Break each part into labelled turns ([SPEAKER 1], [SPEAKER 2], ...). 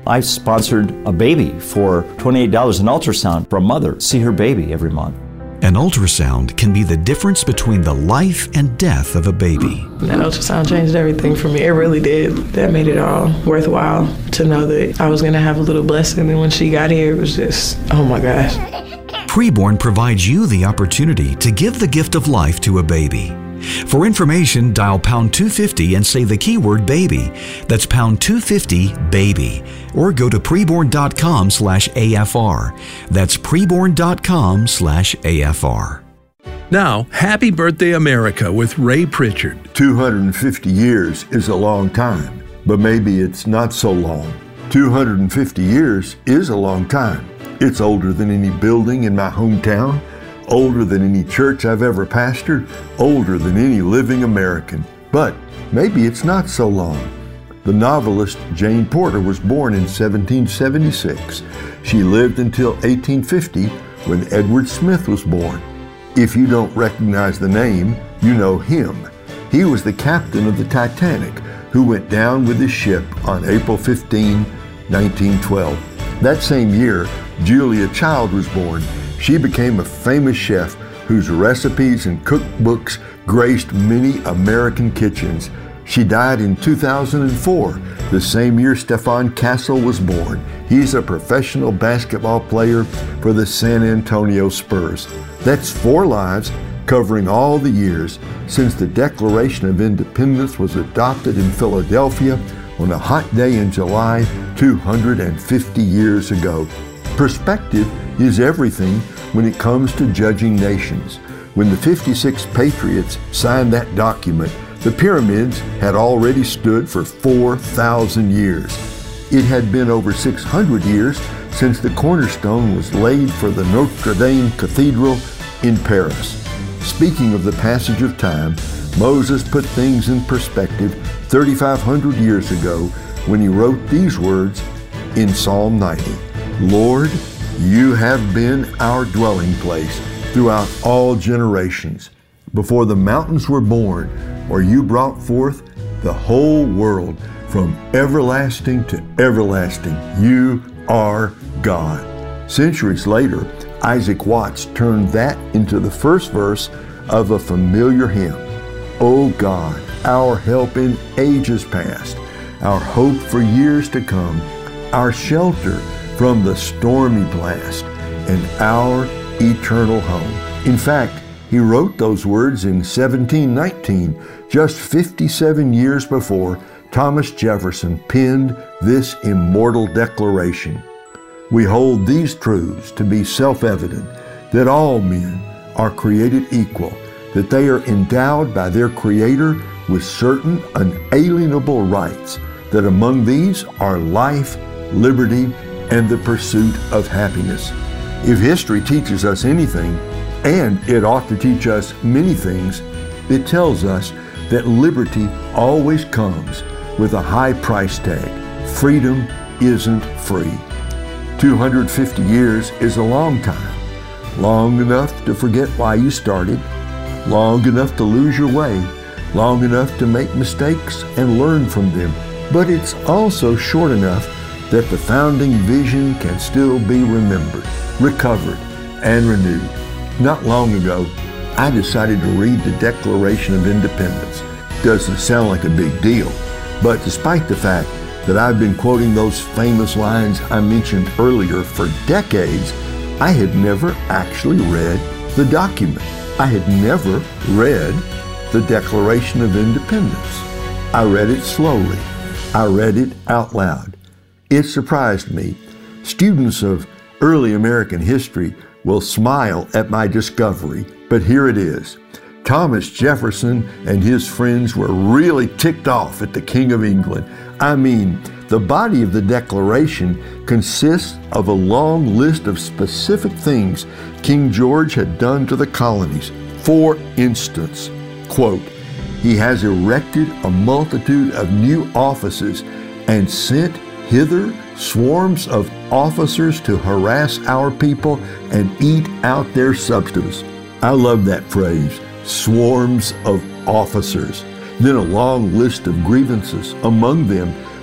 [SPEAKER 1] I sponsored a baby for $28, an ultrasound for a mother. See her baby every month.
[SPEAKER 2] An ultrasound can be the difference between the life and death of a baby.
[SPEAKER 3] That ultrasound changed everything for me. It really did. That made it all worthwhile to know that I was going to have a little blessing. And when she got here, it was just, oh my gosh.
[SPEAKER 2] Preborn provides you the opportunity to give the gift of life to a baby. For information, dial pound 250 and say the keyword baby. That's pound 250 baby. Or go to preborn.com/AFR. That's preborn.com/AFR.
[SPEAKER 4] Now, happy birthday, America, with Ray Pritchard.
[SPEAKER 5] 250 years is a long time, but maybe it's not so long. 250 years is a long time. It's older than any building in my hometown, older than any church I've ever pastored, older than any living American. But maybe it's not so long. The novelist Jane Porter was born in 1776. She lived until 1850 when Edward Smith was born. If you don't recognize the name, you know him. He was the captain of the Titanic who went down with his ship on April 15, 1912. That same year, Julia Child was born. She became a famous chef whose recipes and cookbooks graced many American kitchens. She died in 2004, the same year Stephon Castle was born. He's a professional basketball player for the San Antonio Spurs. That's 4 lives covering all the years since the Declaration of Independence was adopted in Philadelphia on a hot day in July 250 years ago. Perspective is everything when it comes to judging nations. When the 56 patriots signed that document, the pyramids had already stood for 4,000 years. It had been over 600 years since the cornerstone was laid for the Notre Dame Cathedral in Paris. Speaking of the passage of time, Moses put things in perspective 3,500 years ago when he wrote these words in Psalm 90. Lord, you have been our dwelling place throughout all generations. Before the mountains were born, or you brought forth the whole world, from everlasting to everlasting, you are God. Centuries later, Isaac Watts turned that into the first verse of a familiar hymn. O God, our help in ages past, our hope for years to come, our shelter from the stormy blast, and our eternal home. In fact, he wrote those words in 1719, just 57 years before Thomas Jefferson penned this immortal declaration. We hold these truths to be self-evident, that all men are created equal, that they are endowed by their Creator with certain unalienable rights, that among these are life, liberty, and the pursuit of happiness. If history teaches us anything, and it ought to teach us many things, it tells us that liberty always comes with a high price tag. Freedom isn't free. 250 years is a long time, long enough to forget why you started, long enough to lose your way, long enough to make mistakes and learn from them, but it's also short enough that the founding vision can still be remembered, recovered, and renewed. Not long ago, I decided to read the Declaration of Independence. Doesn't sound like a big deal, but despite the fact that I've been quoting those famous lines I mentioned earlier for decades, I had never actually read the document. I had never read the Declaration of Independence. I read it slowly. I read it out loud. It surprised me. Students of early American history will smile at my discovery, but here it is. Thomas Jefferson and his friends were really ticked off at the King of England. I mean, the body of the Declaration consists of a long list of specific things King George had done to the colonies. For instance, quote, he has erected a multitude of new offices and sent hither swarms of officers to harass our people and eat out their substance. I love that phrase, swarms of officers. Then a long list of grievances. Among them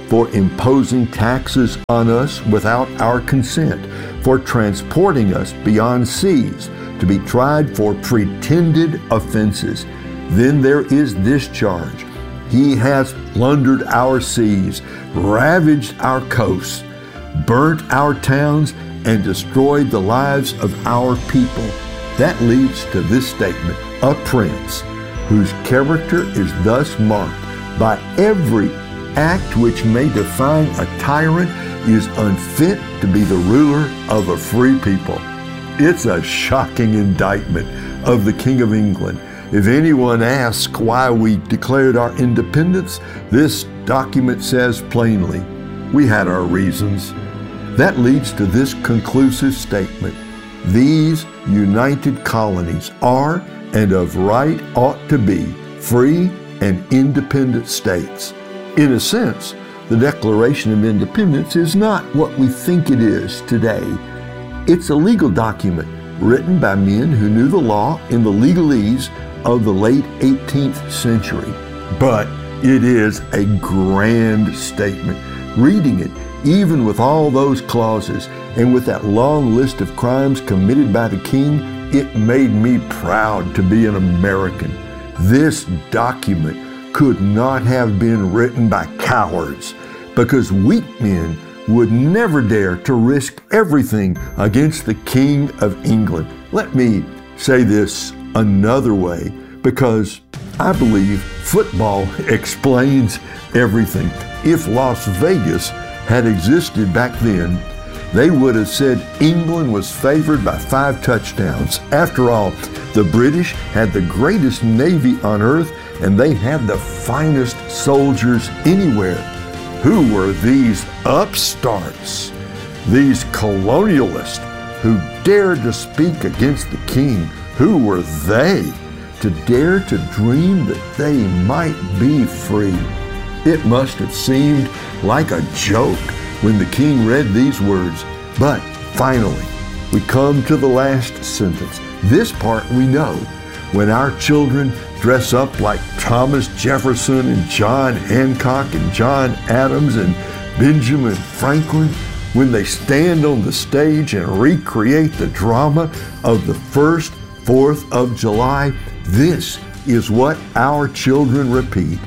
[SPEAKER 5] for imposing taxes on us without our consent, for transporting us beyond seas to be tried for pretended offenses. Then there is this charge: he has plundered our seas, ravaged our coasts, burnt our towns, and destroyed the lives of our people. That leads to this statement: a prince whose character is thus marked by every act which may define a tyrant is unfit to be the ruler of a free people. It's a shocking indictment of the King of England. If anyone asks why we declared our independence, this document says plainly, we had our reasons. That leads to this conclusive statement: these united colonies are, and of right ought to be, free and independent states. In a sense, the Declaration of Independence is not what we think it is today. It's a legal document written by men who knew the law in the legalese of the late 18th century. But it is a grand statement. Reading it, even with all those clauses and with that long list of crimes committed by the king, it made me proud to be an American. This document could not have been written by cowards, because weak men would never dare to risk everything against the King of England. Let me say this another way, because I believe football explains everything. If Las Vegas had existed back then, they would have said England was favored by 5 touchdowns. After all, the British had the greatest navy on earth, and they had the finest soldiers anywhere. Who were these upstarts, these colonialists who dared to speak against the king? Who were they to dare to dream that they might be free? It must have seemed like a joke when the king read these words. But finally, we come to the last sentence. This part we know. When our children dress up like Thomas Jefferson and John Hancock and John Adams and Benjamin Franklin, when they stand on the stage and recreate the drama of the first 4th of July, this is what our children repeat.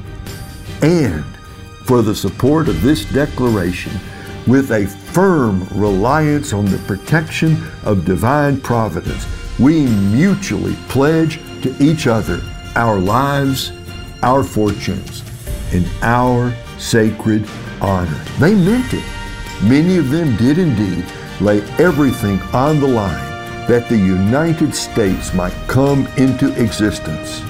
[SPEAKER 5] And for the support of this declaration, with a firm reliance on the protection of divine providence, we mutually pledge to each other our lives, our fortunes, and our sacred honor. They meant it. Many of them did indeed lay everything on the line that the United States might come into existence.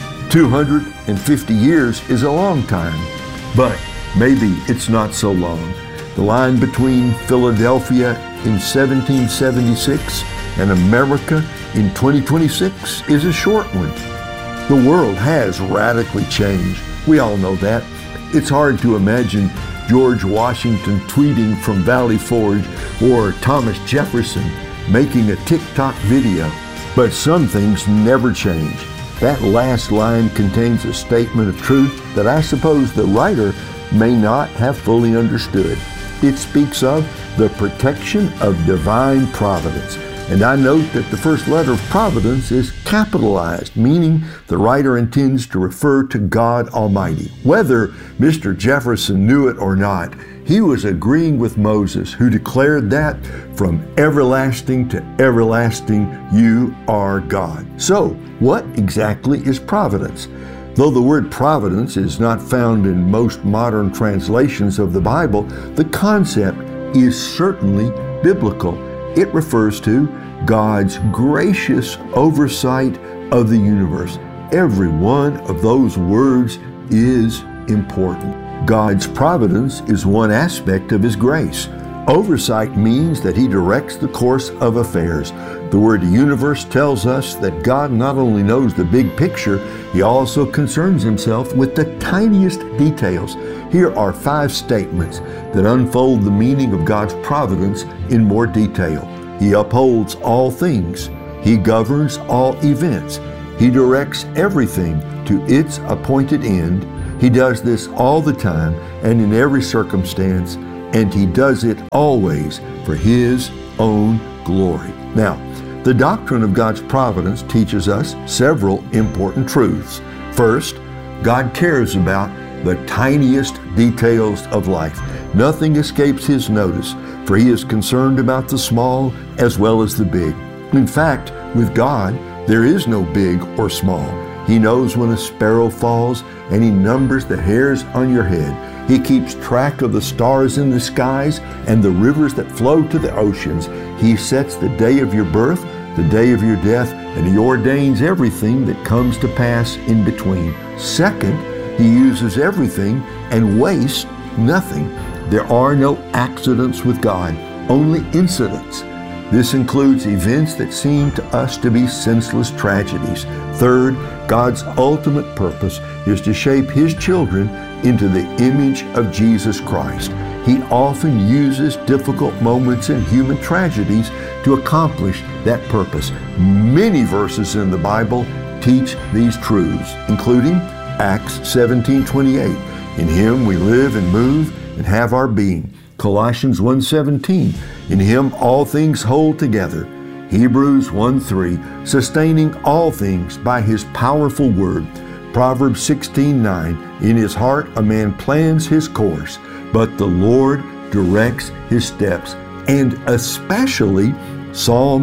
[SPEAKER 5] 250 years is a long time, but maybe it's not so long. The line between Philadelphia in 1776 and America in 2026 is a short one. The world has radically changed. We all know that. It's hard to imagine George Washington tweeting from Valley Forge or Thomas Jefferson making a TikTok video. But some things never change. That last line contains a statement of truth that I suppose the writer may not have fully understood. It speaks of the protection of divine providence. And I note that the first letter of providence is capitalized, meaning the writer intends to refer to God Almighty. Whether Mr. Jefferson knew it or not, he was agreeing with Moses, who declared that from everlasting to everlasting, you are God. So, what exactly is providence? Though the word providence is not found in most modern translations of the Bible, the concept is certainly biblical. It refers to God's gracious oversight of the universe. Every one of those words is important. God's providence is one aspect of His grace. Oversight means that He directs the course of affairs. The word universe tells us that God not only knows the big picture, He also concerns Himself with the tiniest details. Here are 5 statements that unfold the meaning of God's providence in more detail. He upholds all things. He governs all events. He directs everything to its appointed end. He does this all the time and in every circumstance, and He does it always for His own glory. Now, the doctrine of God's providence teaches us several important truths. First, God cares about the tiniest details of life. Nothing escapes His notice, for He is concerned about the small as well as the big. In fact, with God, there is no big or small. He knows when a sparrow falls, and He numbers the hairs on your head. He keeps track of the stars in the skies and the rivers that flow to the oceans. He sets the day of your birth, the day of your death, and He ordains everything that comes to pass in between. Second, He uses everything and wastes nothing. There are no accidents with God, only incidents. This includes events that seem to us to be senseless tragedies. Third, God's ultimate purpose is to shape His children into the image of Jesus Christ. He often uses difficult moments and human tragedies to accomplish that purpose. Many verses in the Bible teach these truths, including Acts 17:28. In Him we live and move and have our being. Colossians 1:17. In Him all things hold together. Hebrews 1:3. Sustaining all things by His powerful word. Proverbs 16:9. In his heart a man plans his course, but the Lord directs his steps. And especially Psalm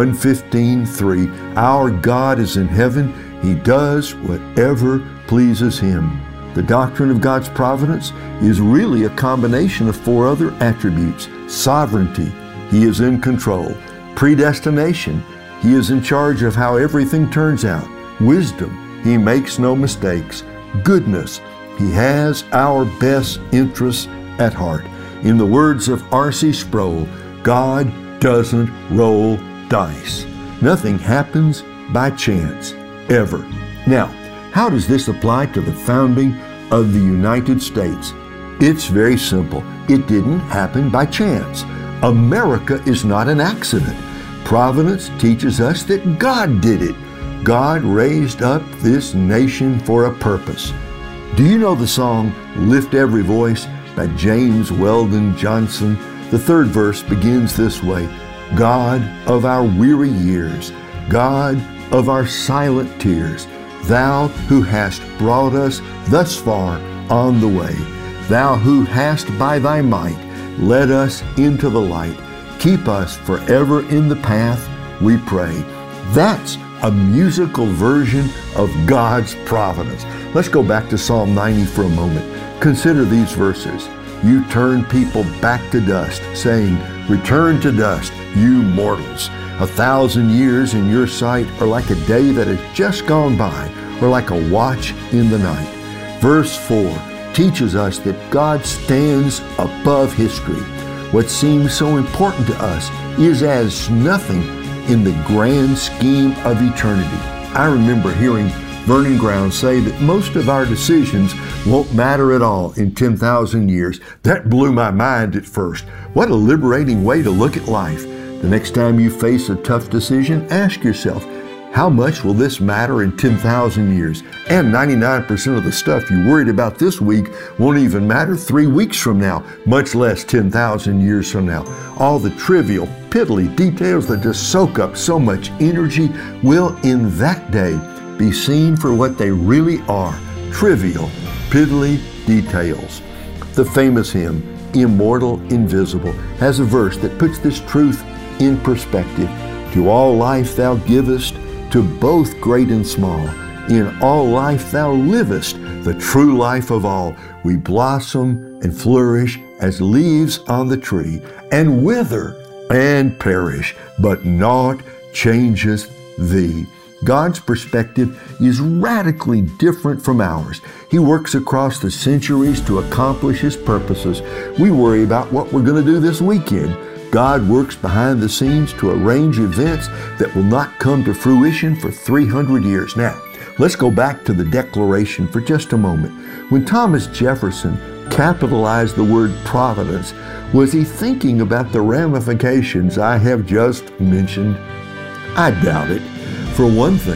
[SPEAKER 5] 115:3. Our God is in heaven. He does whatever pleases Him. The doctrine of God's providence is really a combination of four other attributes. Sovereignty, He is in control. Predestination, He is in charge of how everything turns out. Wisdom, He makes no mistakes. Goodness, He has our best interests at heart. In the words of R.C. Sproul, God doesn't roll dice. Nothing happens by chance, ever. Now, how does this apply to the founding of the United States? It's very simple. It didn't happen by chance. America is not an accident. Providence teaches us that God did it. God raised up this nation for a purpose. Do you know the song Lift Every Voice by James Weldon Johnson? The third verse begins this way: God of our weary years, God of our silent tears, Thou who hast brought us thus far on the way, Thou who hast by Thy might led us into the light, keep us forever in the path, we pray. That's a musical version of God's providence. Let's go back to Psalm 90 for a moment. Consider these verses. You turn people back to dust, saying, Return to dust, you mortals. 1,000 years in your sight are like a day that has just gone by, or like a watch in the night. Verse 4 teaches us that God stands above history. What seems so important to us is as nothing in the grand scheme of eternity. I remember hearing Vernon Ground say that most of our decisions won't matter at all in 10,000 years. That blew my mind at first. What a liberating way to look at life. The next time you face a tough decision, ask yourself, how much will this matter in 10,000 years? And 99% of the stuff you worried about this week won't even matter 3 weeks from now, much less 10,000 years from now. All the trivial, piddly details that just soak up so much energy will in that day be seen for what they really are: trivial, piddly details. The famous hymn, Immortal, Invisible, has a verse that puts this truth in perspective. To all life thou givest, to both great and small. In all life thou livest, the true life of all. We blossom and flourish as leaves on the tree, and wither and perish, but naught changes thee. God's perspective is radically different from ours. He works across the centuries to accomplish His purposes. We worry about what we're going to do this weekend. God works behind the scenes to arrange events that will not come to fruition for 300 years. Now, let's go back to the Declaration for just a moment. When Thomas Jefferson capitalized the word providence, was he thinking about the ramifications I have just mentioned? I doubt it. For one thing,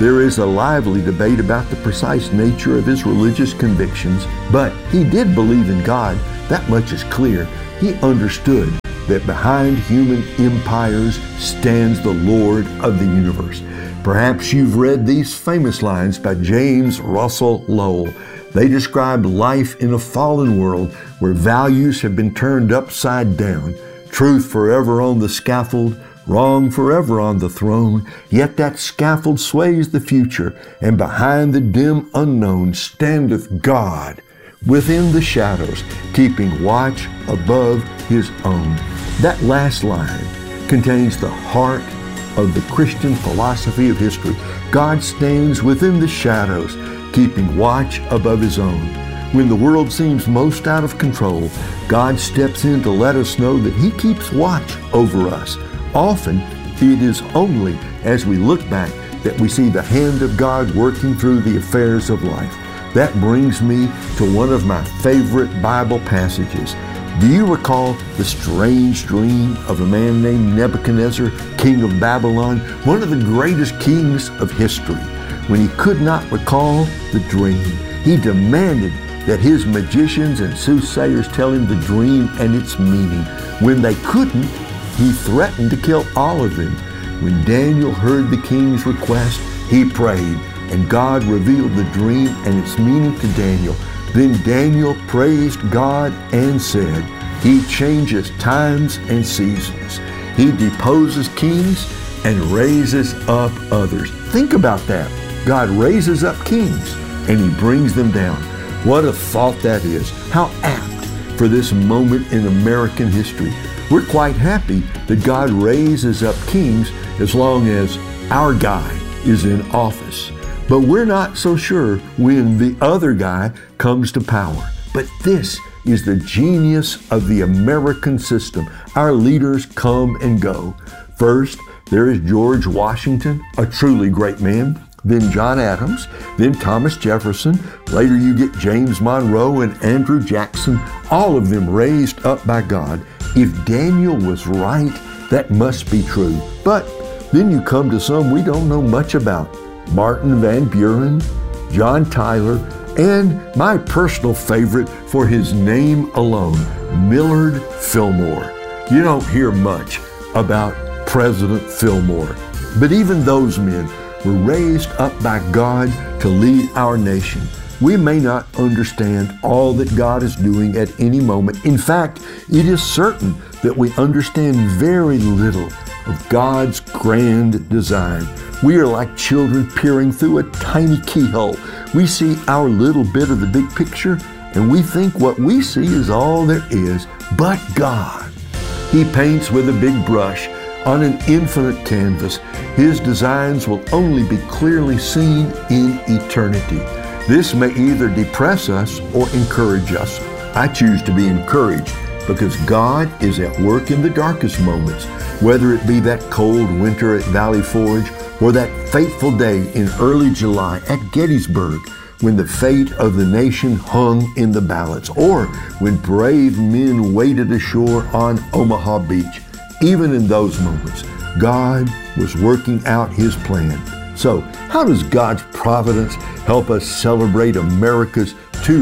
[SPEAKER 5] There is a lively debate about the precise nature of his religious convictions, but he did believe in God. That much is clear. He understood that behind human empires stands the Lord of the universe. Perhaps you've read these famous lines by James Russell Lowell. They describe life in a fallen world where values have been turned upside down, truth forever on the scaffold, wrong forever on the throne, yet that scaffold sways the future, and behind the dim unknown standeth God within the shadows, keeping watch above his own. That last line contains the heart of the Christian philosophy of history. God stands within the shadows, keeping watch above his own. When the world seems most out of control, God steps in to let us know that he keeps watch over us. Often, it is only as we look back that we see the hand of God working through the affairs of life. That brings me to one of my favorite Bible passages. Do you recall the strange dream of a man named Nebuchadnezzar, king of Babylon, one of the greatest kings of history? When he could not recall the dream, he demanded that his magicians and soothsayers tell him the dream and its meaning. When they couldn't, he threatened to kill all of them. When Daniel heard the king's request, he prayed, and God revealed the dream and its meaning to Daniel. Then Daniel praised God and said, he changes times and seasons. He deposes kings and raises up others. Think about that. God raises up kings and he brings them down. What a thought that is. How apt for this moment in American history. We're quite happy that God raises up kings as long as our guy is in office. But we're not so sure when the other guy comes to power. But this is the genius of the American system. Our leaders come and go. First, there is George Washington, a truly great man. Then John Adams, then Thomas Jefferson. Later you get James Monroe and Andrew Jackson, all of them raised up by God. If Daniel was right, that must be true. But then you come to some we don't know much about. Martin Van Buren, John Tyler, and my personal favorite for his name alone, Millard Fillmore. You don't hear much about President Fillmore, but even those men were raised up by God to lead our nation. We may not understand all that God is doing at any moment. In fact, it is certain that we understand very little of God's grand design. We are like children peering through a tiny keyhole. We see our little bit of the big picture, and we think what we see is all there is. But God, he paints with a big brush on an infinite canvas. His designs will only be clearly seen in eternity. This may either depress us or encourage us. I choose to be encouraged because God is at work in the darkest moments, whether it be that cold winter at Valley Forge or that fateful day in early July at Gettysburg when the fate of the nation hung in the balance, or when brave men waded ashore on Omaha Beach. Even in those moments, God was working out his plan. So, how does God's providence help us celebrate America's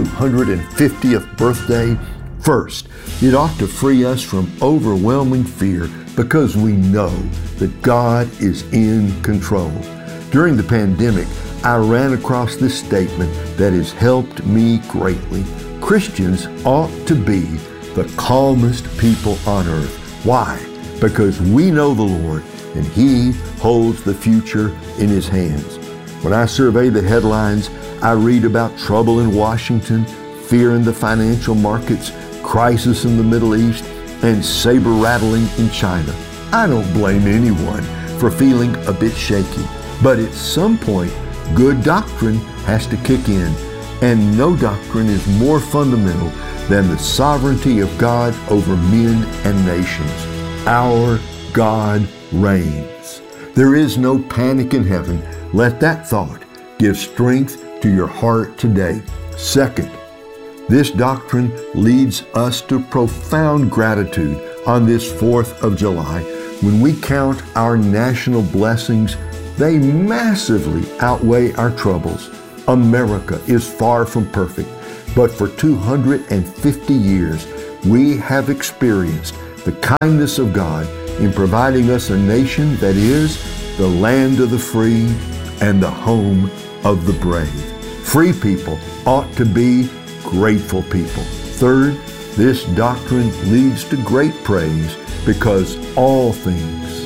[SPEAKER 5] 250th birthday? First, it ought to free us from overwhelming fear because we know that God is in control. During the pandemic, I ran across this statement that has helped me greatly. Christians ought to be the calmest people on earth. Why? Because we know the Lord and he holds the future in his hands. When I survey the headlines, I read about trouble in Washington, fear in the financial markets, crisis in the Middle East, and saber rattling in China. I don't blame anyone for feeling a bit shaky, but at some point, good doctrine has to kick in, and no doctrine is more fundamental than the sovereignty of God over men and nations. Our God reigns. There is no panic in heaven. Let that thought give strength to your heart today. Second, this doctrine leads us to profound gratitude on this 4th of July when we count our national blessings They massively outweigh our troubles. America is far from perfect, but for 250 years, we have experienced the kindness of God in providing us a nation that is the land of the free and the home of the brave. Free people ought to be grateful people. Third, this doctrine leads to great praise because all things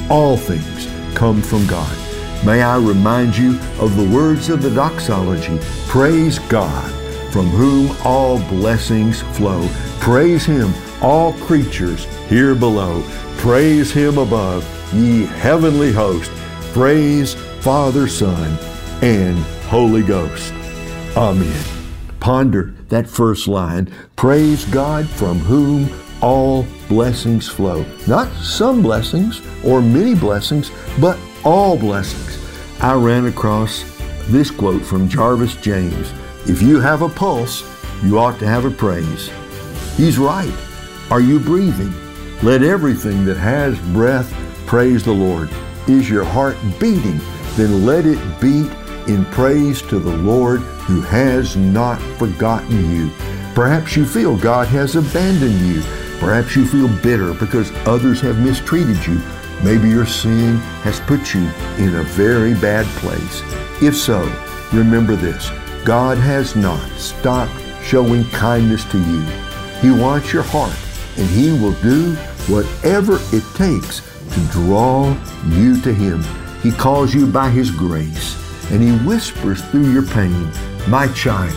[SPEAKER 5] come from God. May I remind you of the words of the doxology, praise God, from whom all blessings flow. Praise Him, all creatures here below. Praise Him above, ye heavenly host. Praise Father, Son, and Holy Ghost. Amen. Ponder that first line, praise God from whom all blessings flow. Not some blessings or many blessings, but all blessings. I ran across this quote from Jarvis James. If you have a pulse, you ought to have a praise. He's right. Are you breathing? Let everything that has breath praise the Lord. Is your heart beating? Then let it beat in praise to the Lord who has not forgotten you. Perhaps you feel God has abandoned you. Perhaps you feel bitter because others have mistreated you. Maybe your sin has put you in a very bad place. If so, remember this. God has not stopped showing kindness to you. He wants your heart, and He will do whatever it takes to draw you to Him. He calls you by His grace, and He whispers through your pain, my child,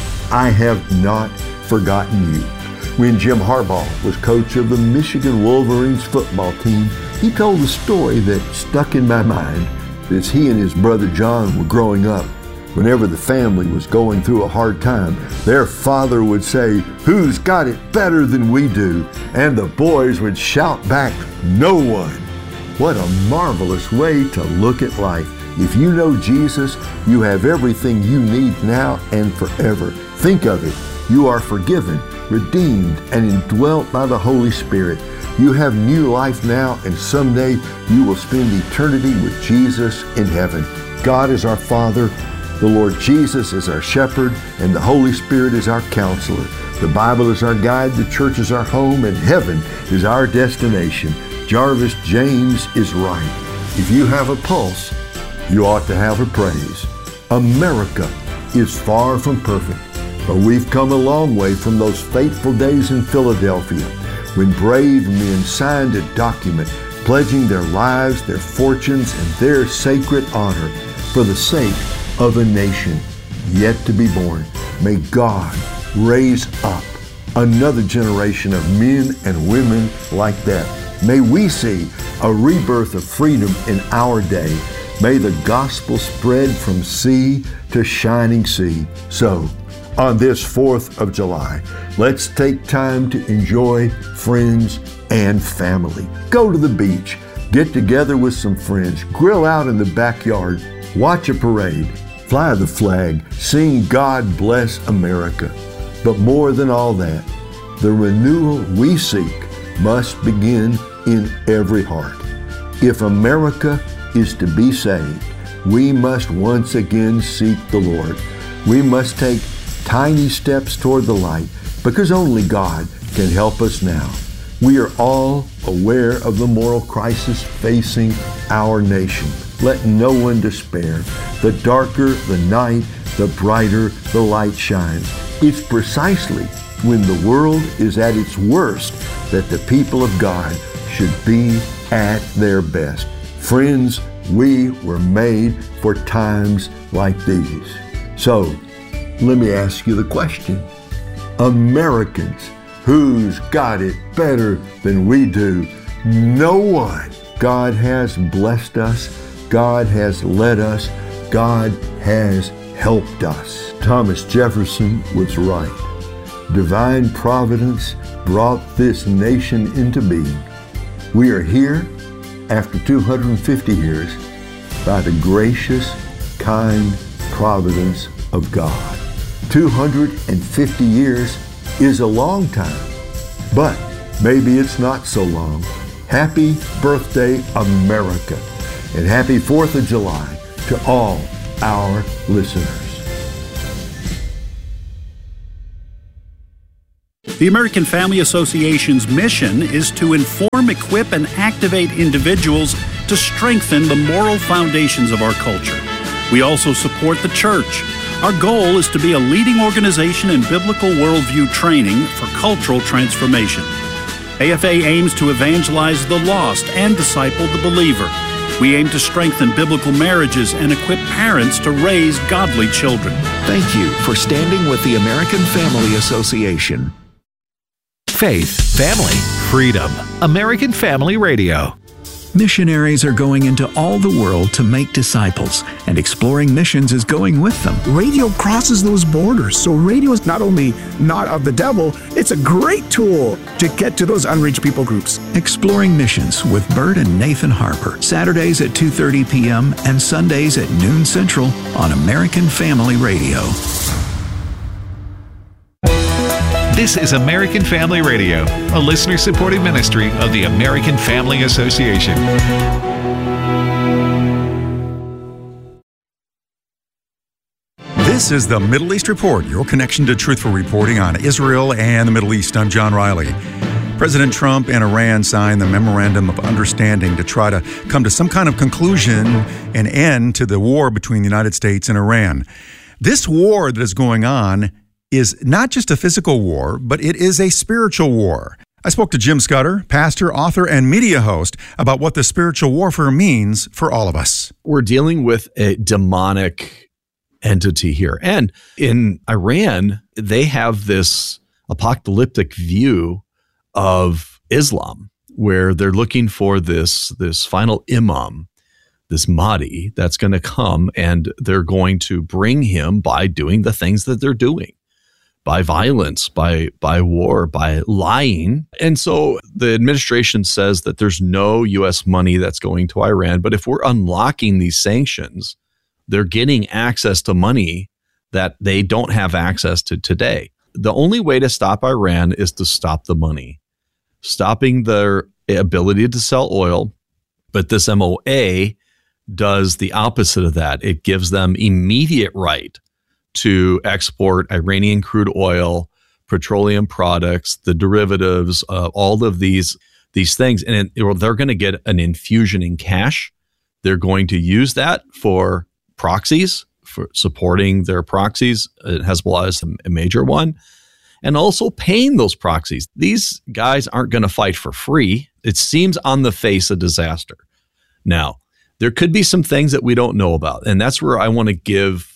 [SPEAKER 5] I have not forgotten you. When Jim Harbaugh was coach of the Michigan Wolverines football team, he told a story that stuck in my mind as he and his brother John were growing up. Whenever the family was going through a hard time, their father would say, who's got it better than we do? And the boys would shout back, no one. What a marvelous way to look at life. If you know Jesus, you have everything you need now and forever. Think of it. You are forgiven, redeemed, and indwelt by the Holy Spirit. You have new life now, and someday you will spend eternity with Jesus in heaven. God is our Father, the Lord Jesus is our shepherd, and the Holy Spirit is our counselor. The Bible is our guide, the church is our home, and heaven is our destination. Jarvis James is right. If you have a pulse, you ought to have a praise. America is far from perfect, but we've come a long way from those fateful days in Philadelphia when brave men signed a document pledging their lives, their fortunes, and their sacred honor for the sake of a nation yet to be born. May God raise up another generation of men and women like that. May we see a rebirth of freedom in our day. May the gospel spread from sea to shining sea. So, on this 4th of July, let's take time to enjoy friends and family. Go to the beach, get together with some friends, grill out in the backyard, watch a parade, fly the flag, sing God Bless America. But more than all that, the renewal we seek must begin in every heart. If America is to be saved, we must once again seek the Lord. We must take tiny steps toward the light because only God can help us now. We are all aware of the moral crisis facing our nation. Let no one despair. The darker the night, the brighter the light shines. It's precisely when the world is at its worst that the people of God should be at their best. Friends, we were made for times like these. So, let me ask you the question. Americans, who's got it better than we do? No one. God has blessed us. God has led us. God has helped us. Thomas Jefferson was right. Divine providence brought this nation into being. We are here after 250 years by the gracious, kind providence of God. 250 years is a long time, but maybe it's not so long. Happy birthday, America. And happy 4th of July to all our listeners.
[SPEAKER 6] The American Family Association's mission is to inform, equip, and activate individuals to strengthen the moral foundations of our culture. We also support the church. Our goal is to be a leading organization in biblical worldview training for cultural transformation. AFA aims to evangelize the lost and disciple the believer. We aim to strengthen biblical marriages and equip parents to raise godly children.
[SPEAKER 7] Thank you for standing with the American Family Association.
[SPEAKER 2] Faith, family, freedom. American Family Radio.
[SPEAKER 8] Missionaries are going into all the world to make disciples, and Exploring Missions is going with them.
[SPEAKER 9] Radio crosses those borders, so radio is not only not of the devil, it's a great tool to get to those unreached people groups.
[SPEAKER 8] Exploring Missions with Bert and Nathan Harper, Saturdays at 2:30 p.m. and Sundays at noon Central on American Family Radio.
[SPEAKER 2] This is American Family Radio, a listener-supported ministry of the American Family Association.
[SPEAKER 10] This is the Middle East Report, your connection to truthful reporting on Israel and the Middle East. I'm John Riley. President Trump and Iran signed the Memorandum of Understanding to try to come to some kind of conclusion and end to the war between the United States and Iran. This war that is going on is not just a physical war, but it is a spiritual war. I spoke to Jim Scudder, pastor, author, and media host, about what the spiritual warfare means for all of us.
[SPEAKER 11] We're dealing with a demonic entity here. And in Iran, they have this apocalyptic view of Islam, where they're looking for this final imam, this Mahdi, that's going to come, and they're going to bring him by doing the things that they're doing. By violence, by war, by lying. And so the administration says that there's no U.S. money that's going to Iran. But if we're unlocking these sanctions, they're getting access to money that they don't have access to today. The only way to stop Iran is to stop the money, stopping their ability to sell oil. But this MOA does the opposite of that. It gives them immediate right to export Iranian crude oil, petroleum products, the derivatives, all of these things. And they're going to get an infusion in cash. They're going to use that for proxies, for supporting their proxies. Hezbollah is a major one. And also paying those proxies. These guys aren't going to fight for free. It seems on the face a disaster. Now, there could be some things that we don't know about. And that's where I want to give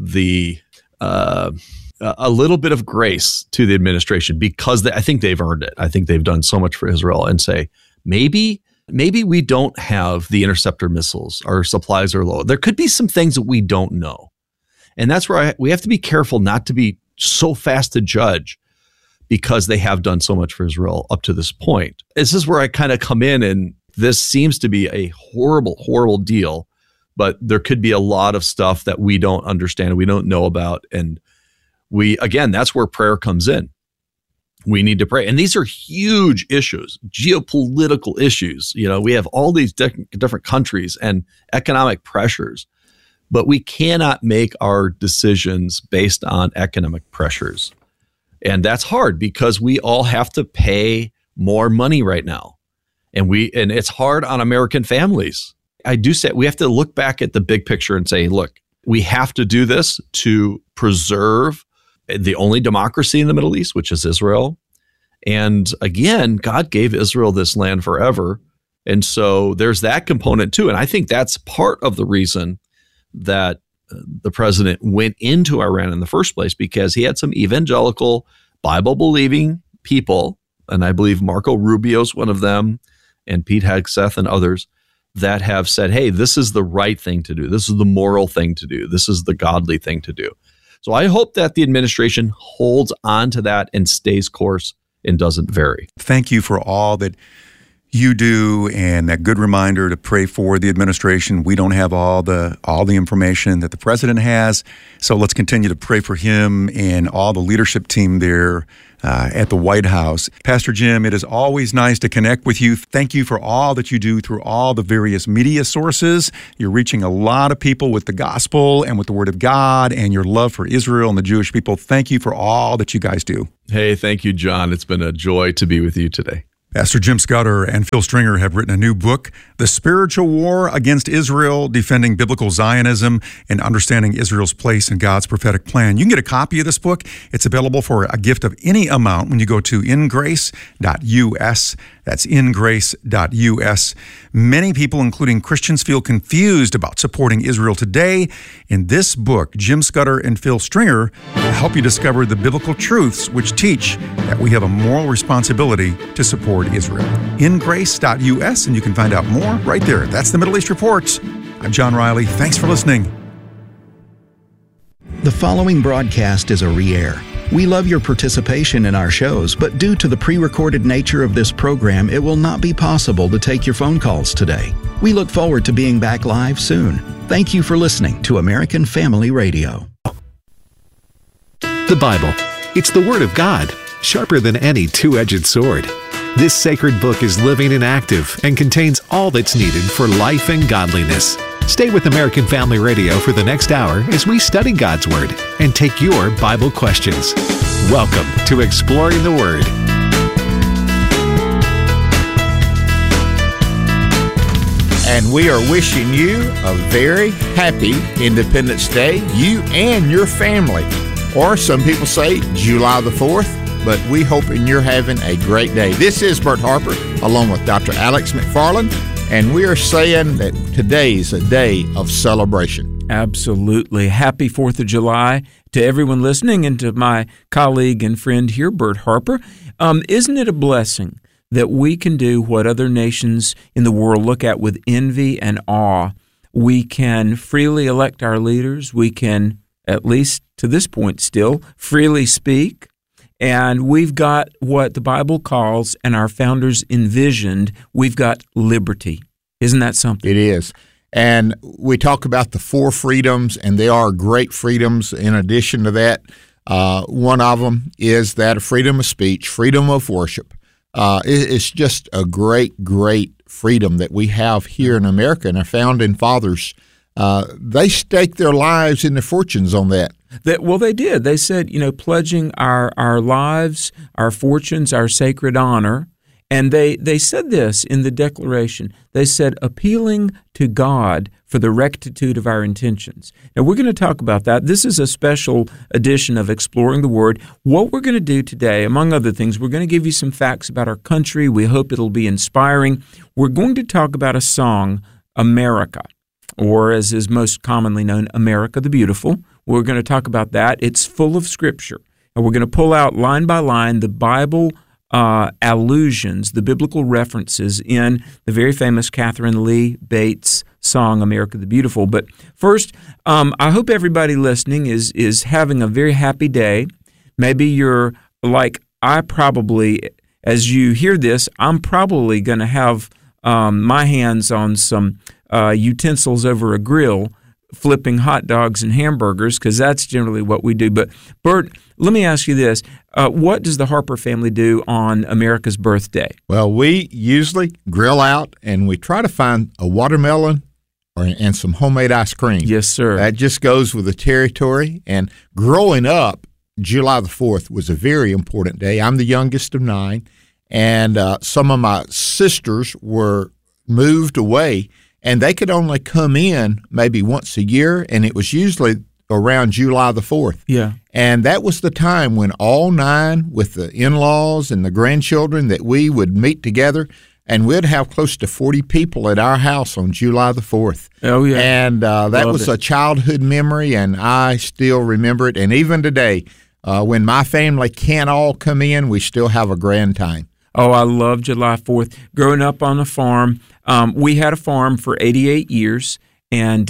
[SPEAKER 11] a little bit of grace to the administration, because I think they've earned it. I think they've done so much for Israel, and say, maybe we don't have the interceptor missiles. Our supplies are low. There could be some things that we don't know. And that's where we have to be careful not to be so fast to judge, because they have done so much for Israel up to this point. This is where I kind of come in, and this seems to be a horrible, horrible deal. But there could be a lot of stuff that we don't understand, we don't know about. And that's where prayer comes in. We need to pray. And these are huge issues, geopolitical issues. You know, we have all these different countries and economic pressures, but we cannot make our decisions based on economic pressures. And that's hard, because we all have to pay more money right now. And it's hard on American families. I do say we have to look back at the big picture and say, look, we have to do this to preserve the only democracy in the Middle East, which is Israel. And again, God gave Israel this land forever. And so there's that component too. And I think that's part of the reason that the president went into Iran in the first place, because he had some evangelical, Bible-believing people, and I believe Marco Rubio's one of them, and Pete Hegseth and others, that have said, hey, this is the right thing to do. This is the moral thing to do. This is the godly thing to do. So I hope that the administration holds on to that and stays course and doesn't vary.
[SPEAKER 10] Thank you for all that you do and that good reminder to pray for the administration. We don't have all the information that the president has, so let's continue to pray for him and all the leadership team there at the White House. Pastor Jim, it is always nice to connect with you. Thank you for all that you do through all the various media sources. You're reaching a lot of people with the gospel and with the Word of God and your love for Israel and the Jewish people. Thank you for all that you guys do.
[SPEAKER 11] Hey, thank you, John. It's been a joy to be with you today.
[SPEAKER 10] Pastor Jim Scudder and Phil Stringer have written a new book, The Spiritual War Against Israel, Defending Biblical Zionism and Understanding Israel's Place in God's Prophetic Plan. You can get a copy of this book. It's available for a gift of any amount when you go to ingrace.us. That's ingrace.us. Many people, including Christians, feel confused about supporting Israel today. In this book, Jim Scudder and Phil Stringer will help you discover the biblical truths which teach that we have a moral responsibility to support Israel. Ingrace.us, and you can find out more right there. That's the Middle East Report. I'm John Riley. Thanks for listening.
[SPEAKER 8] The following broadcast is a re-air. We love your participation in our shows, but due to the pre-recorded nature of this program, it will not be possible to take your phone calls today. We look forward to being back live soon. Thank you for listening to American Family Radio.
[SPEAKER 7] The Bible. It's the Word of God, sharper than any two-edged sword. This sacred book is living and active and contains all that's needed for life and godliness. Stay with American Family Radio for the next hour as we study God's Word and take your Bible questions. Welcome to Exploring the Word.
[SPEAKER 12] And we are wishing you a very happy Independence Day, you and your family. Or some people say July the 4th, but we hoping you're having a great day. This is Bert Harper, along with Dr. Alex McFarland, and we are saying that today is a day of celebration.
[SPEAKER 13] Absolutely. Happy 4th of July to everyone listening and to my colleague and friend here, Bert Harper. Isn't it a blessing that we can do what other nations in the world look at with envy and awe? We can freely elect our leaders. We can, at least to this point still, freely speak. And we've got what the Bible calls, and our founders envisioned, we've got liberty. Isn't that something?
[SPEAKER 12] It is. And we talk about the four freedoms, and they are great freedoms. In addition to that, one of them is that of freedom of speech, freedom of worship. It's just a great, great freedom that we have here in America, and our founding fathers, they staked their lives and their fortunes on that.
[SPEAKER 13] Well, they did. They said, pledging our lives, our fortunes, our sacred honor. And they said this in the Declaration. They said, appealing to God for the rectitude of our intentions. Now, we're going to talk about that. This is a special edition of Exploring the Word. What we're going to do today, among other things, we're going to give you some facts about our country. We hope it'll be inspiring. We're going to talk about a song, America, or as is most commonly known, America the Beautiful. We're going to talk about that. It's full of Scripture. And we're going to pull out line by line the Bible allusions, the biblical references in the very famous Catherine Lee Bates song, America the Beautiful. But first, I hope everybody listening is having a very happy day. Maybe you're like I probably, as you hear this, I'm probably going to have my hands on some utensils over a grill, flipping hot dogs and hamburgers, because that's generally what we do. But Bert, let me ask you this. What does the Harper family do on America's birthday?
[SPEAKER 12] Well, we usually grill out, and we try to find a watermelon and some homemade ice cream.
[SPEAKER 13] Yes, sir.
[SPEAKER 12] That just goes with the territory. And growing up, July the 4th was a very important day. I'm the youngest of 9, and some of my sisters were moved away, and they could only come in maybe once a year, and it was usually around July the 4th.
[SPEAKER 13] Yeah.
[SPEAKER 12] And that was the time when all 9, with the in-laws and the grandchildren, that we would meet together, and we'd have close to 40 people at our house on July the 4th.
[SPEAKER 13] Oh, yeah.
[SPEAKER 12] And that was a childhood memory, and I still remember it. And even today, when my family can't all come in, we still have a grand time.
[SPEAKER 13] Oh, I love July 4th. Growing up on a farm, we had a farm for 88 years, and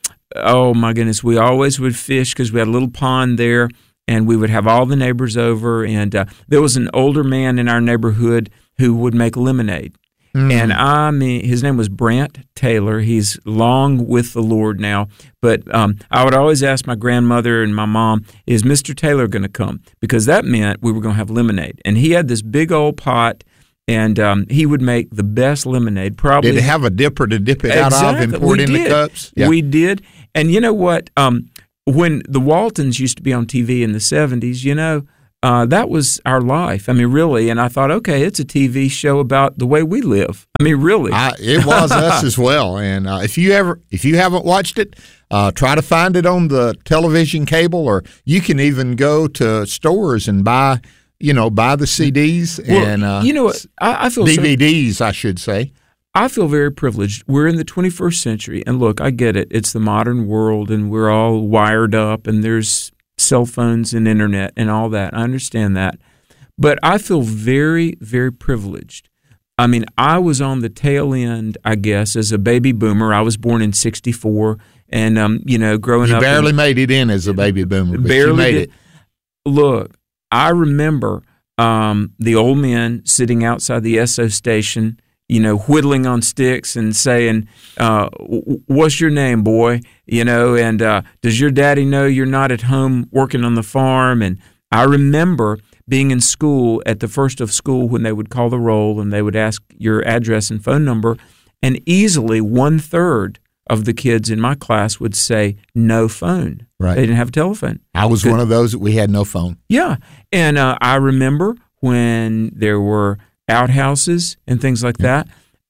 [SPEAKER 13] oh my goodness, we always would fish because we had a little pond there, and we would have all the neighbors over, and there was an older man in our neighborhood who would make lemonade. And I mean, his name was Brant Taylor. He's long with the Lord now. But I would always ask my grandmother and my mom, is Mr. Taylor going to come? Because that meant we were going to have lemonade. And he had this big old pot, and he would make the best lemonade. Probably.
[SPEAKER 12] Did it have a dipper to dip it out of and pour it in the cups?
[SPEAKER 13] Yeah. We did. And you know what? When the Waltons used to be on TV in the 70s, that was our life. I mean, really. And I thought, okay, it's a TV show about the way we live. I mean, really.
[SPEAKER 12] It was us as well. And if you haven't watched it, try to find it on the television cable, or you can even go to stores and buy the CDs and
[SPEAKER 13] what? I feel
[SPEAKER 12] DVDs, I should say.
[SPEAKER 13] I feel very privileged. We're in the 21st century, and look, I get it. It's the modern world, and we're all wired up, and there's cell phones and internet and all that. I understand that. But I feel very, very privileged. I mean, I was on the tail end, I guess, as a baby boomer. I was born in 1964, and, growing up.
[SPEAKER 12] You barely made it in as a baby boomer, but
[SPEAKER 13] barely
[SPEAKER 12] you made it.
[SPEAKER 13] Look, I remember the old men sitting outside the Esso station, whittling on sticks and saying, what's your name, boy? And does your daddy know you're not at home working on the farm? And I remember being in school at the first of school when they would call the roll and they would ask your address and phone number, and easily 1/3 of the kids in my class would say no phone.
[SPEAKER 12] Right.
[SPEAKER 13] They didn't have a telephone.
[SPEAKER 12] I was one of those that we had no phone.
[SPEAKER 13] Yeah. And I remember when there were outhouses and things like that.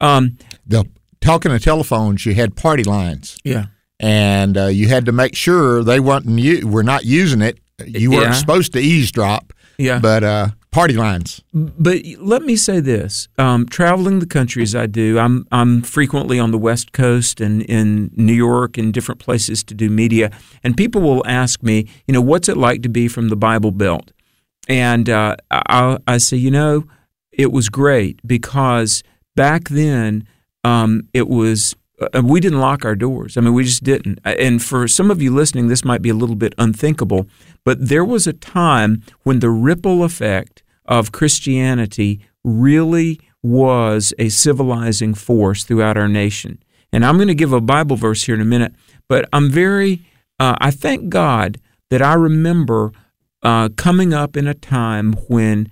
[SPEAKER 12] Talking of telephones, you had party lines.
[SPEAKER 13] Yeah.
[SPEAKER 12] And you had to make sure they were not using it. You weren't supposed to eavesdrop.
[SPEAKER 13] Yeah.
[SPEAKER 12] But party lines.
[SPEAKER 13] But let me say this: traveling the country as I do, I'm frequently on the West Coast and in New York and different places to do media, and people will ask me, what's it like to be from the Bible Belt? And I say, it was great because back then it was we didn't lock our doors. I mean, we just didn't. And for some of you listening, this might be a little bit unthinkable, but there was a time when the ripple effect of Christianity really was a civilizing force throughout our nation. And I'm going to give a Bible verse here in a minute, but I thank God that I remember coming up in a time when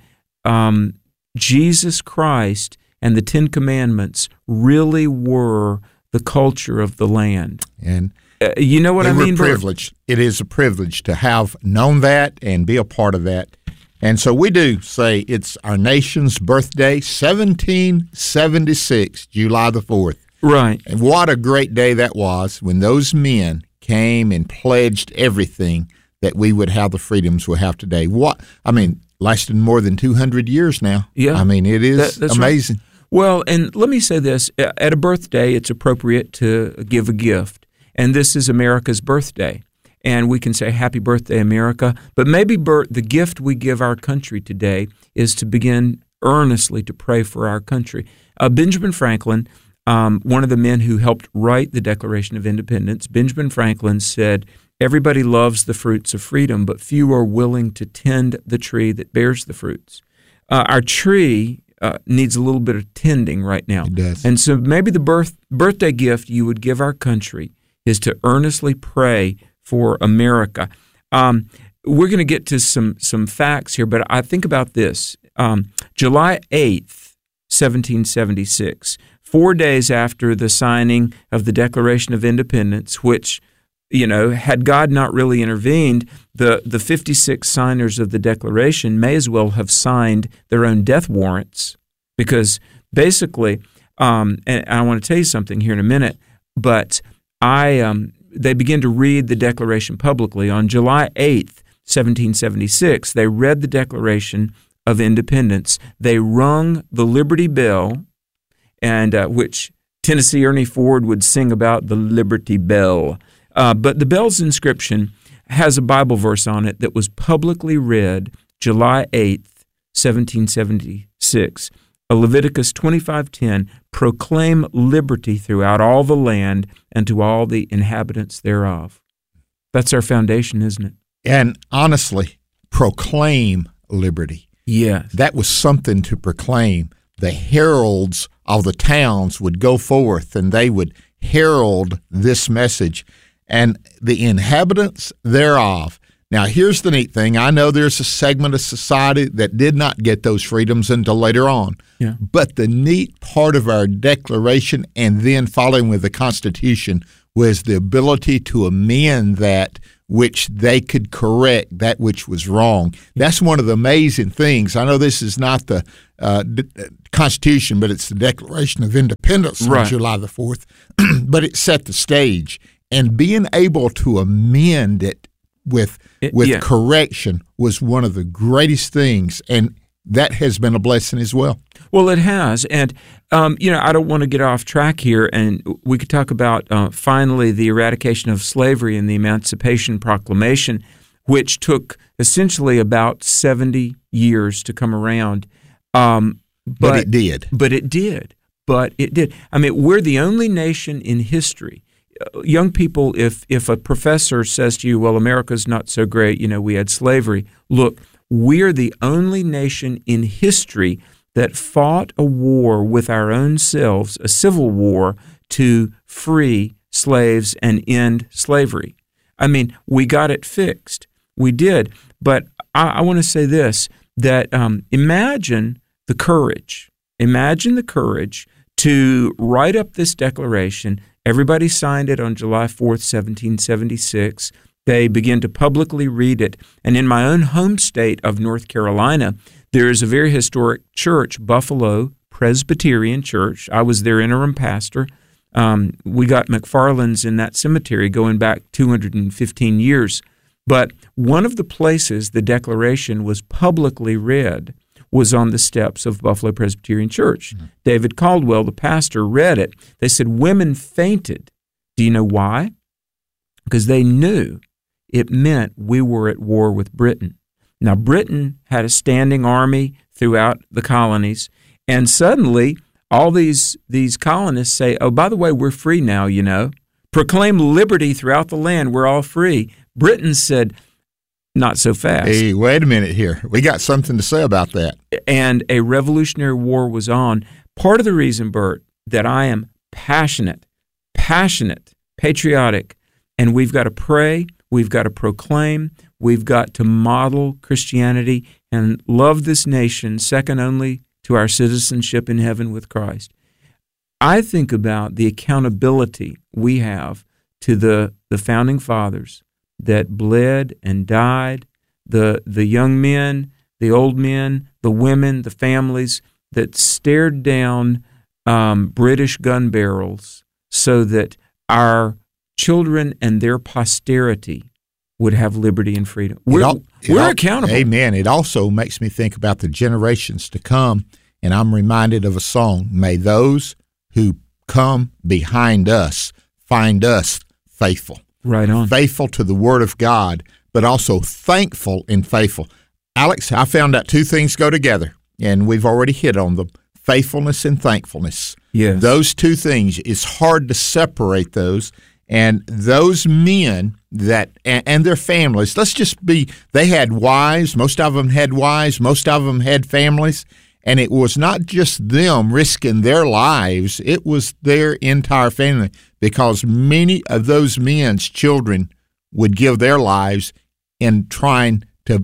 [SPEAKER 13] Jesus Christ and the Ten Commandments really were the culture of the land.
[SPEAKER 12] And
[SPEAKER 13] you know what I mean?
[SPEAKER 12] Privileged. It is a privilege to have known that and be a part of that. And so we do say it's our nation's birthday, 1776, July the 4th.
[SPEAKER 13] Right.
[SPEAKER 12] And what a great day that was when those men came and pledged everything that we would have the freedoms we have today. Lasted more than 200 years now.
[SPEAKER 13] Yeah.
[SPEAKER 12] I mean, it is amazing.
[SPEAKER 13] Right. Well, and let me say this. At a birthday, it's appropriate to give a gift. And this is America's birthday. And we can say, Happy Birthday, America. But maybe the gift we give our country today is to begin earnestly to pray for our country. Benjamin Franklin, one of the men who helped write the Declaration of Independence, Benjamin Franklin said, everybody loves the fruits of freedom, but few are willing to tend the tree that bears the fruits. Our tree needs a little bit of tending right now.
[SPEAKER 12] It does.
[SPEAKER 13] And so maybe the birthday gift you would give our country is to earnestly pray for America. We're going to get to some facts here, but I think about this. July 8th, 1776, 4 days after the signing of the Declaration of Independence, which, had God not really intervened, the 56 signers of the Declaration may as well have signed their own death warrants, because basically, and I want to tell you something here in a minute, but they began to read the Declaration publicly. On July 8th, 1776, they read the Declaration of Independence. They rung the Liberty Bell, and which Tennessee Ernie Ford would sing about, the Liberty Bell. But the bell's inscription has a Bible verse on it that was publicly read July 8th, 1776. Leviticus 25:10, proclaim liberty throughout all the land and to all the inhabitants thereof. That's our foundation, isn't it?
[SPEAKER 12] And honestly, proclaim liberty.
[SPEAKER 13] Yes.
[SPEAKER 12] That was something to proclaim. the heralds of the towns would go forth and they would herald this message, and the inhabitants thereof. Now, here's the neat thing. I know there's a segment of society that did not get those freedoms until later on.
[SPEAKER 13] Yeah.
[SPEAKER 12] But the neat part of our Declaration and then following with the Constitution was the ability to amend that which they could correct that which was wrong. That's one of the amazing things. I know this is not the Constitution, but it's the Declaration of Independence on July the 4th. But it set the stage. And being able to amend it with correction was one of the greatest things, and that has been a blessing as well.
[SPEAKER 13] Well, it has, and I don't want to get off track here, and we could talk about finally the eradication of slavery and the Emancipation Proclamation, which took essentially about 70 years to come around. But
[SPEAKER 12] it did.
[SPEAKER 13] But it did. I mean, we're the only nation in history. Young people, if a professor says to you, well, America's not so great, we had slavery, look, we're the only nation in history that fought a war with our own selves, a civil war, to free slaves and end slavery. I mean, we got it fixed. We did. But I want to say this, that imagine the courage to write up this declaration. Everybody signed it on July 4th, 1776. They began to publicly read it. And in my own home state of North Carolina, there is a very historic church, Buffalo Presbyterian Church. I was their interim pastor. We got McFarland's in that cemetery going back 215 years. But one of the places the Declaration was publicly read was on the steps of Buffalo Presbyterian Church. Mm-hmm. David Caldwell, the pastor, read it. They said women fainted. Do you know why? Because they knew it meant we were at war with Britain. Now, Britain had a standing army throughout the colonies, and suddenly all these colonists say, oh, by the way, we're free now, Proclaim liberty throughout the land. We're all free. Britain said, not so fast.
[SPEAKER 12] Hey, wait a minute here. We got something to say about that.
[SPEAKER 13] And a Revolutionary War was on. Part of the reason, Bert, that I am passionate, patriotic, and we've got to pray, we've got to proclaim, we've got to model Christianity and love this nation second only to our citizenship in heaven with Christ. I think about the accountability we have to the founding fathers that bled and died, the young men, the old men, the women, the families that stared down British gun barrels so that our children and their posterity would have liberty and freedom. We're accountable.
[SPEAKER 12] Amen. It also makes me think about the generations to come, and I'm reminded of a song, May those who come behind us find us faithful.
[SPEAKER 13] Right on.
[SPEAKER 12] Faithful to the Word of God, but also thankful and faithful. Alex, I found out two things go together, and we've already hit on them, faithfulness and thankfulness.
[SPEAKER 13] Yes.
[SPEAKER 12] Those two things, it's hard to separate those. And those men and their families, they had wives, most of them had wives, most of them had families, and it was not just them risking their lives, it was their entire family, because many of those men's children would give their lives in trying to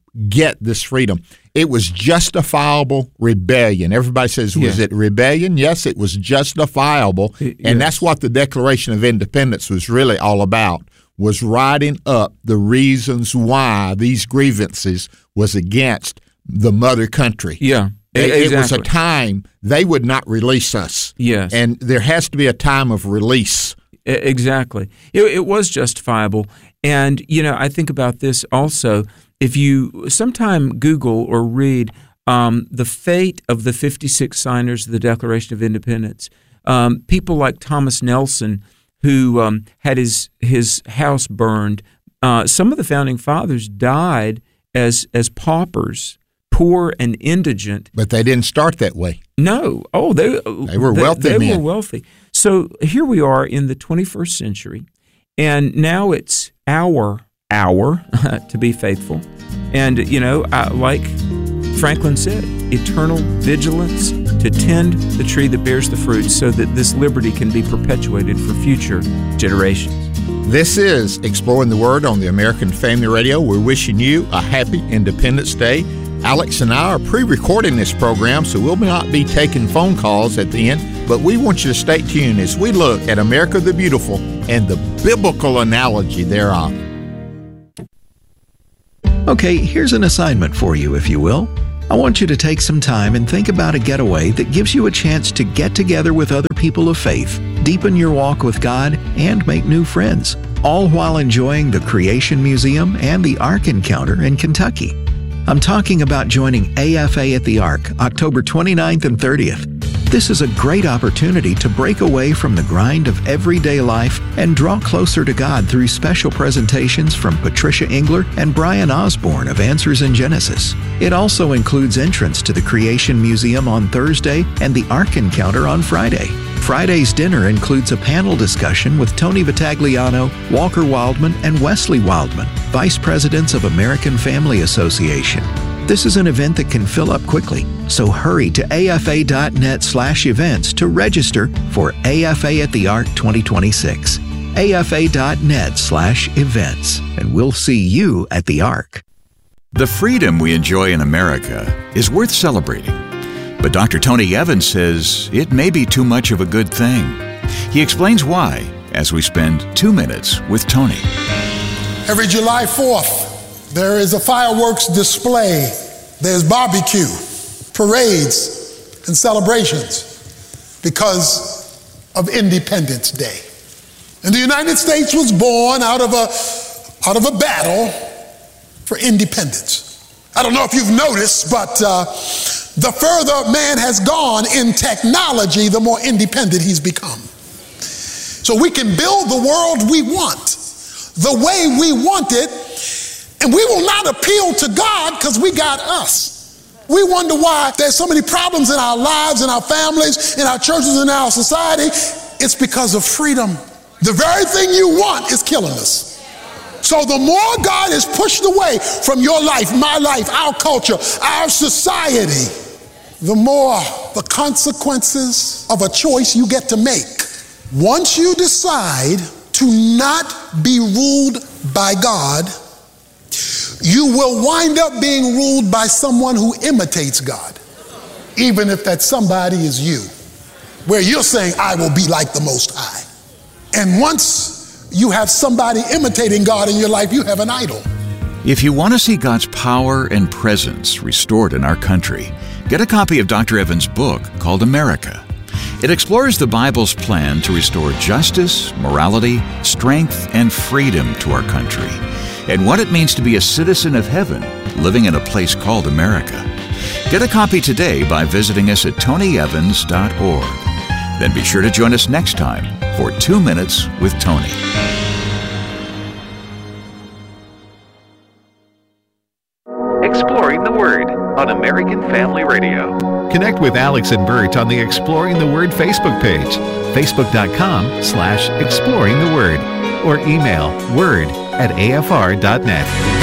[SPEAKER 12] get this freedom. It was justifiable rebellion. Everybody says, was it rebellion? Yes, it was justifiable. And that's what the Declaration of Independence was really all about, was writing up the reasons why these grievances was against the mother country.
[SPEAKER 13] Yeah. Exactly.
[SPEAKER 12] It was a time they would not release us.
[SPEAKER 13] Yes.
[SPEAKER 12] And there has to be a time of release.
[SPEAKER 13] Exactly. It was justifiable. And, I think about this also. If you sometime Google or read the fate of the 56 signers of the Declaration of Independence, people like Thomas Nelson, who had his house burned, some of the founding fathers died as paupers, poor and indigent.
[SPEAKER 12] But they didn't start that way.
[SPEAKER 13] No. Oh, they
[SPEAKER 12] were wealthy men.
[SPEAKER 13] They were wealthy. So here we are in the 21st century, and now it's our hour to be faithful. And, like Franklin said, eternal vigilance to tend the tree that bears the fruit so that this liberty can be perpetuated for future generations.
[SPEAKER 12] This is Exploring the Word on the American Family Radio. We're wishing you a happy Independence Day. Alex and I are pre-recording this program, so we'll not be taking phone calls at the end, but we want you to stay tuned as we look at America the Beautiful and the biblical analogy thereof.
[SPEAKER 2] Okay, here's an assignment for you, if you will. I want you to take some time and think about a getaway that gives you a chance to get together with other people of faith, deepen your walk with God, and make new friends, all while enjoying the Creation Museum and the Ark Encounter in Kentucky. I'm talking about joining AFA at the Ark, October 29th and 30th. This is a great opportunity to break away from the grind of everyday life and draw closer to God through special presentations from Patricia Engler and Brian Osborne of Answers in Genesis. It also includes entrance to the Creation Museum on Thursday and the Ark Encounter on Friday. Friday's dinner includes a panel discussion with Tony Vitagliano, Walker Wildman, and Wesley Wildman, Vice Presidents of American Family Association. This is an event that can fill up quickly, so hurry to afa.net/events to register for AFA at the Ark 2026. afa.net/events, and we'll see you at the Ark.
[SPEAKER 14] The freedom we enjoy in America is worth celebrating. But Dr. Tony Evans says it may be too much of a good thing. He explains why as we spend 2 minutes with Tony.
[SPEAKER 15] Every July 4th, there is a fireworks display. There's barbecue, parades, and celebrations because of Independence Day. And the United States was born out of a battle for independence. I don't know if you've noticed, but the further man has gone in technology, the more independent he's become. So we can build the world we want, the way we want it, and we will not appeal to God because we got us. We wonder why there's so many problems in our lives, in our families, in our churches, in our society. It's because of freedom. The very thing you want is killing us. So the more God is pushed away from your life, my life, our culture, our society, the more the consequences of a choice you get to make. Once you decide to not be ruled by God, you will wind up being ruled by someone who imitates God, even if that somebody is you, where you're saying, I will be like the Most High. And once you have somebody imitating God in your life, you have an idol.
[SPEAKER 14] If you want to see God's power and presence restored in our country, get a copy of Dr. Evans' book called America. It explores the Bible's plan to restore justice, morality, strength, and freedom to our country, and what it means to be a citizen of heaven living in a place called America. Get a copy today by visiting us at tonyevans.org. Then be sure to join us next time for 2 Minutes with Tony.
[SPEAKER 7] Exploring the Word on American Family Radio. Connect with Alex and Bert on the Exploring the Word Facebook page, facebook.com/exploringtheword, or email word@afr.net.